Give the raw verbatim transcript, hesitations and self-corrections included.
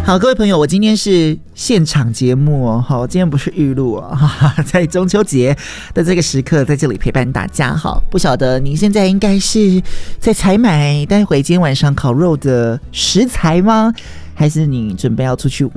好，各位朋友，我今天是现场节目哦，好，今天不是预录哦，哈哈，在中秋节的这个时刻，在这里陪伴大家。好，不晓得您现在应该是在采买待会今天晚上烤肉的食材吗？还是你准备要出去